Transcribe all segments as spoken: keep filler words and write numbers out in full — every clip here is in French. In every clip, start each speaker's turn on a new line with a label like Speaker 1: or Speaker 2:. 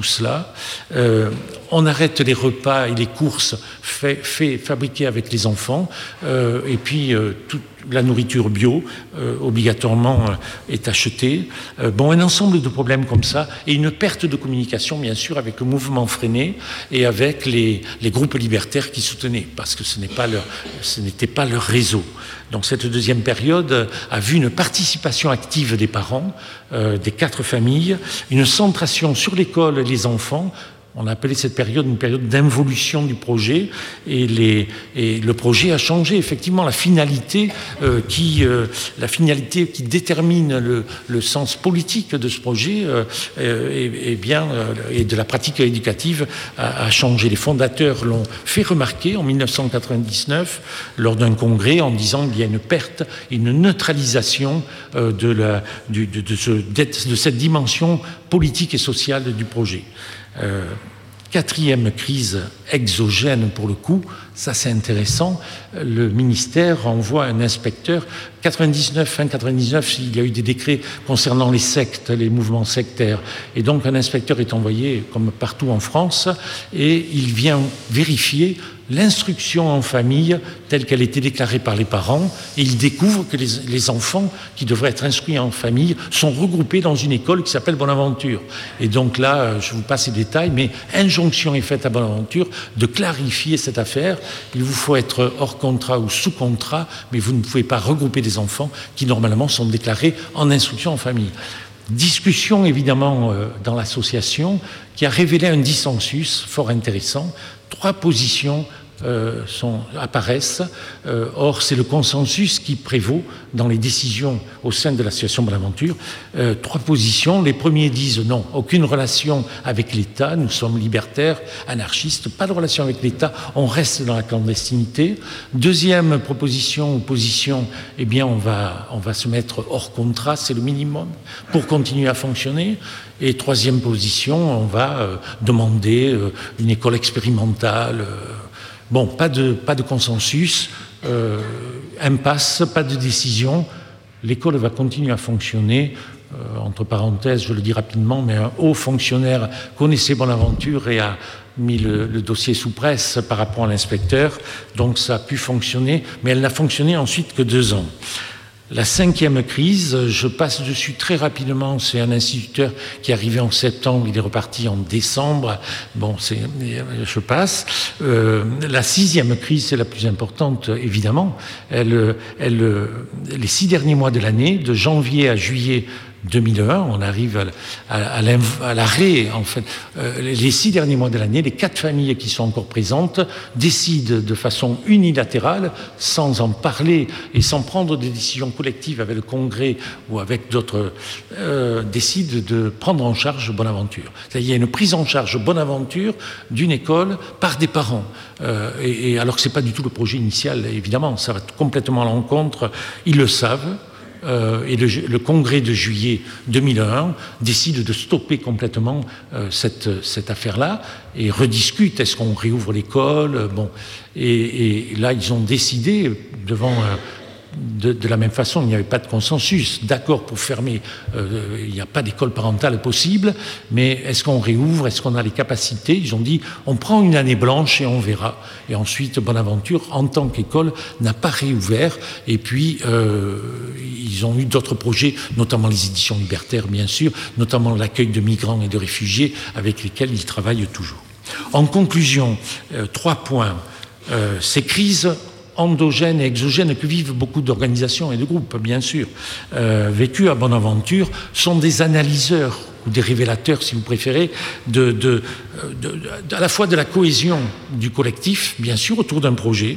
Speaker 1: tout cela. Euh, on arrête les repas et les courses fait, fait, fabriquées avec les enfants, euh, et puis euh, toute la nourriture bio, euh, obligatoirement, euh, est achetée. Euh, bon, un ensemble de problèmes comme ça, et une perte de communication, bien sûr, avec le mouvement freiné et avec les, les groupes libertaires qui soutenaient, parce que ce n'est pas leur, ce n'était pas leur réseau. Donc cette deuxième période a vu une participation active des parents, euh, des quatre familles, une centration sur l'école et les enfants. On a appelé cette période une période d'involution du projet, et, les, et le projet a changé. Effectivement, la finalité, euh, qui, euh, la finalité qui détermine le, le sens politique de ce projet euh, et, et, bien, euh, et de la pratique éducative a, a changé. Les fondateurs l'ont fait remarquer en mille neuf cent quatre-vingt-dix-neuf lors d'un congrès en disant qu'il y a une perte, une neutralisation euh, de, la, du, de, de, ce, de cette dimension politique et sociale du projet. Euh, quatrième crise exogène pour le coup, ça c'est intéressant. Le ministère envoie un inspecteur. quatre-vingt-dix-neuf, fin quatre-vingt-dix-neuf, il y a eu des décrets concernant les sectes, les mouvements sectaires, et donc un inspecteur est envoyé comme partout en France, et il vient vérifier l'instruction en famille telle qu'elle était déclarée par les parents, et il découvre que les, les enfants qui devraient être instruits en famille sont regroupés dans une école qui s'appelle Bonaventure. Et donc là, je vous passe les détails, mais injonction est faite à Bonaventure de clarifier cette affaire. Il vous faut être hors contrat ou sous contrat, mais vous ne pouvez pas regrouper des enfants qui normalement sont déclarés en instruction en famille. Discussion évidemment euh, dans l'association qui a révélé un dissensus fort intéressant. Trois positions euh, sont, apparaissent. Euh, or, c'est le consensus qui prévaut dans les décisions au sein de l'association Bonaventure. Euh, trois positions. Les premiers disent non, aucune relation avec l'État. Nous sommes libertaires, anarchistes, pas de relation avec l'État. On reste dans la clandestinité. Deuxième proposition ou position, eh bien, on va, on va se mettre hors contrat, c'est le minimum pour continuer à fonctionner. Et troisième position, on va euh, demander euh, une école expérimentale. Euh, bon, pas de, pas de consensus, euh, impasse, pas de décision. L'école va continuer à fonctionner. Euh, entre parenthèses, je le dis rapidement, mais un haut fonctionnaire connaissait Bonaventure et a mis le, le dossier sous presse par rapport à l'inspecteur. Donc ça a pu fonctionner, mais elle n'a fonctionné ensuite que deux ans. La cinquième crise, je passe dessus très rapidement, c'est un instituteur qui est arrivé en septembre, il est reparti en décembre, bon, c'est, je passe. Euh, la sixième crise, c'est la plus importante, évidemment. Elle, elle, les six derniers mois de l'année, de janvier à juillet deux mille un, on arrive à, à, à l'arrêt, en fait. Euh, les six derniers mois de l'année, les quatre familles qui sont encore présentes décident de façon unilatérale, sans en parler et sans prendre des décisions collectives avec le Congrès ou avec d'autres, euh, décident de prendre en charge Bonaventure. C'est-à-dire, il y a une prise en charge Bonaventure d'une école par des parents. Euh, et, et alors que c'est pas du tout le projet initial, évidemment, ça va complètement à l'encontre. Ils le savent. Euh, et le, le congrès de juillet deux mille un décide de stopper complètement euh, cette, cette affaire-là et rediscute, est-ce qu'on réouvre l'école, bon, et, et là ils ont décidé devant euh, de, de la même façon, il n'y avait pas de consensus, d'accord pour fermer, euh, il n'y a pas d'école parentale possible, mais est-ce qu'on réouvre, est-ce qu'on a les capacités? Ils ont dit, on prend une année blanche et on verra. Et ensuite, Bonaventure, en tant qu'école, n'a pas réouvert, et puis euh, ils ont eu d'autres projets, notamment les éditions libertaires, bien sûr, notamment l'accueil de migrants et de réfugiés, avec lesquels ils travaillent toujours. En conclusion, euh, trois points. Euh, ces crises endogènes et exogènes que vivent beaucoup d'organisations et de groupes, bien sûr, euh, vécus à Bonaventure, sont des analyseurs ou des révélateurs, si vous préférez, de, de, de, de, à la fois de la cohésion du collectif, bien sûr, autour d'un projet,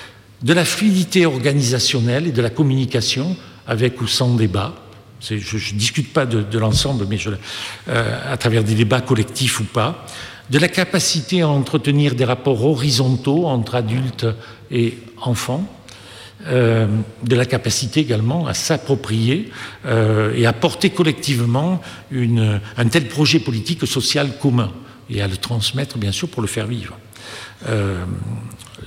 Speaker 1: de la fluidité organisationnelle et de la communication, avec ou sans débat. C'est, je ne discute pas de, de l'ensemble, mais je, euh, à travers des débats collectifs ou pas, de la capacité à entretenir des rapports horizontaux entre adultes et enfants, euh, de la capacité également à s'approprier euh, et à porter collectivement une, un tel projet politique social commun et à le transmettre, bien sûr, pour le faire vivre. Euh,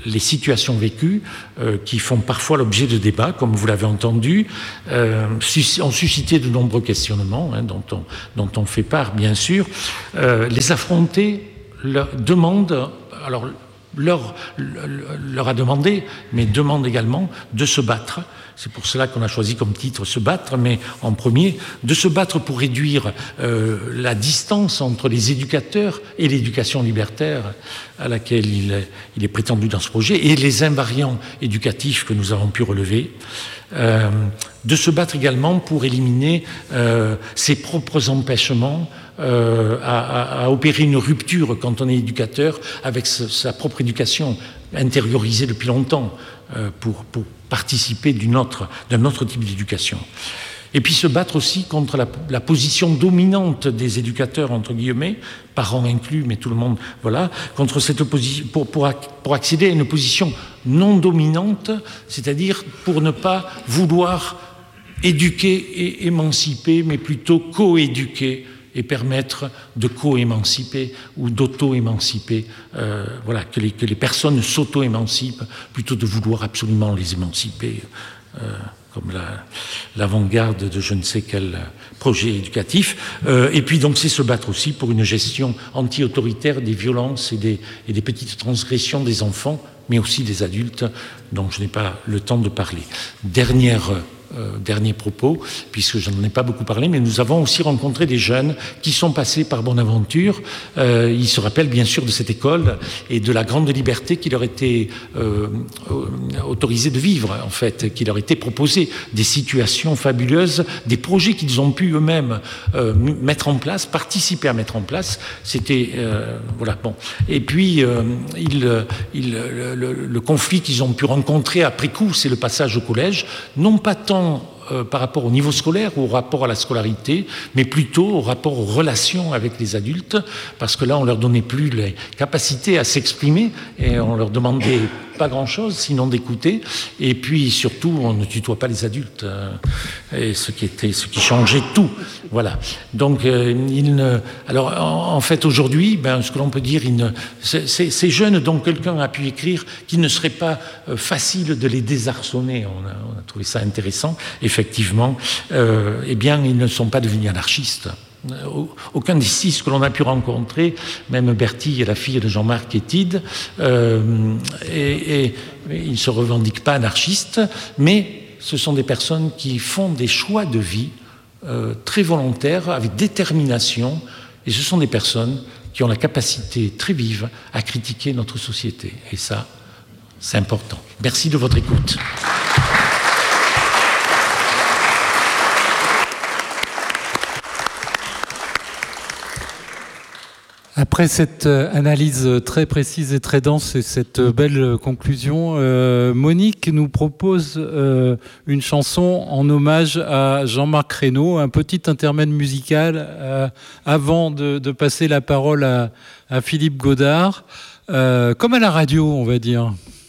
Speaker 1: les situations vécues, euh, qui font parfois l'objet de débats, comme vous l'avez entendu, euh, ont suscité de nombreux questionnements, hein, dont, on, dont on fait part, bien sûr. Euh, les affronter leur demande, alors leur, leur a demandé, mais demande également de se battre. C'est pour cela qu'on a choisi comme titre « Se battre », mais en premier, de se battre pour réduire euh, la distance entre les éducateurs et l'éducation libertaire à laquelle il est, il est prétendu dans ce projet, et les invariants éducatifs que nous avons pu relever. Euh, de se battre également pour éliminer euh, ses propres empêchements euh, à, à, à opérer une rupture quand on est éducateur avec sa, sa propre éducation intériorisée depuis longtemps euh, pour, pour participer d'une autre, d'un autre type d'éducation. Et puis se battre aussi contre la, la position dominante des éducateurs, entre guillemets, parents inclus, mais tout le monde, voilà, contre cette position, pour, pour, pour accéder à une position non dominante, c'est-à-dire pour ne pas vouloir éduquer et émanciper, mais plutôt co-éduquer et permettre de co-émanciper ou d'auto-émanciper, euh, voilà, que les, que les personnes s'auto-émancipent plutôt de vouloir absolument les émanciper. Euh, comme la, l'avant-garde de je ne sais quel projet éducatif. Euh, et puis donc c'est se battre aussi pour une gestion anti-autoritaire des violences et des, et des petites transgressions des enfants, mais aussi des adultes, dont je n'ai pas le temps de parler. Dernière Euh, dernier propos, puisque je n'en ai pas beaucoup parlé, mais nous avons aussi rencontré des jeunes qui sont passés par Bonaventure. Euh, ils se rappellent bien sûr de cette école et de la grande liberté qui leur était euh, autorisée de vivre, en fait, qui leur était proposée, des situations fabuleuses, des projets qu'ils ont pu eux-mêmes euh, mettre en place, participer à mettre en place. C'était euh, voilà bon. Et puis euh, il, il, le, le, le conflit qu'ils ont pu rencontrer après coup, c'est le passage au collège, non pas tant Euh, par rapport au niveau scolaire ou au rapport à la scolarité, mais plutôt au rapport aux relations avec les adultes, parce que là, on leur donnait plus les capacités à s'exprimer et on leur demandait pas grand-chose, sinon d'écouter. Et puis, surtout, on ne tutoie pas les adultes, euh, et ce qui était, ce qui changeait tout. Voilà. Donc, euh, il ne... alors, en, en fait, aujourd'hui, ben, ce que l'on peut dire, il ne... c'est, c'est, ces jeunes dont quelqu'un a pu écrire qu'il ne serait pas euh, facile de les désarçonner. On a, on a trouvé ça intéressant. Effectivement, euh, eh bien, ils ne sont pas devenus anarchistes. Aucun des six que l'on a pu rencontrer, même Bertille, la fille de Jean-Marc Étide, euh, et, et, et ils ne se revendiquent pas anarchistes, mais ce sont des personnes qui font des choix de vie euh, très volontaires, avec détermination, et ce sont des personnes qui ont la capacité très vive à critiquer notre société. Et ça, c'est important. Merci de votre écoute.
Speaker 2: Après cette analyse très précise et très dense et cette belle conclusion, euh, Monique nous propose euh, une chanson en hommage à Jean-Marc Reynaud, un petit intermède musical euh, avant de, de passer la parole à, à Philippe Godard, euh, comme à la radio, on va dire.